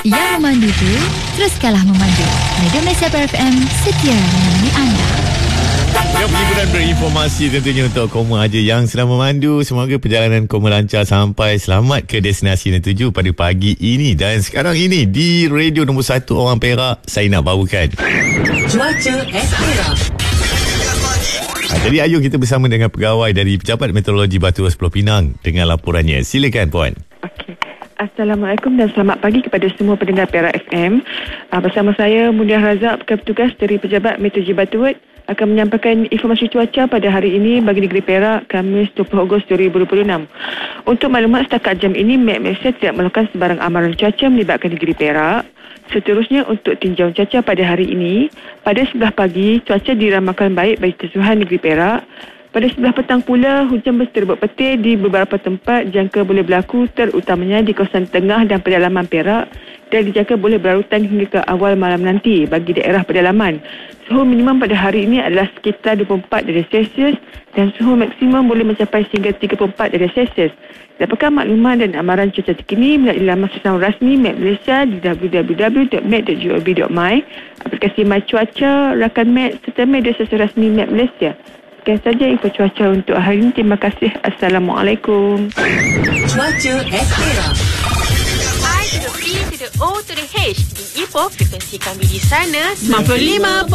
Yang memandu tu, teruskanlah memandu. Radio Malaysia FM, setia menemani anda. Yang hiburan berinformasi tentunya untuk koma aja yang sedang memandu. Semoga perjalanan koma lancar sampai selamat ke destinasi yang tuju pada pagi ini. Dan sekarang ini di radio nombor 1 orang Perak, saya nak bawakan Cuaca Perak. Jadi Ayu, kita bersama dengan pegawai dari Pejabat Meteorologi Batu 10 Pinang dengan laporannya. Silakan Puan. Okey. Assalamualaikum dan selamat pagi kepada semua pendengar Perak FM. Bersama saya Mulia Razak, petugas dari Pejabat Meteorologi Batu akan menyampaikan informasi cuaca pada hari ini bagi negeri Perak, Khamis 20 Ogos 2026. Untuk maklumat setakat jam ini, Met Malaysia tidak melakukan sebarang amaran cuaca melibatkan negeri Perak. Seterusnya, untuk tinjauan cuaca pada hari ini, pada sebelah pagi, cuaca diramalkan baik bagi keseluruhan negeri Perak. Pada sebelah petang pula, hujan berserabut petir di beberapa tempat jangka boleh berlaku, terutamanya di kawasan tengah dan pedalaman Perak, dan dijangka boleh berlarutan hingga ke awal malam nanti bagi daerah pedalaman. Suhu minimum pada hari ini adalah sekitar 24 darjah Celsius dan suhu maksimum boleh mencapai sehingga 34 darjah Celsius. Dapatkan maklumat dan amaran cuaca terkini melalui laman sosial rasmi Met Malaysia di www.met.gov.my, aplikasi My Cuaca, Rakan Met serta media sosial rasmi Met Malaysia. Sekian saja info cuaca untuk hari ini. Terima kasih. Assalamualaikum. Cuaca Perak. I to the P to the O to the H. Di Ipoh, frekuensi kami di sana 95.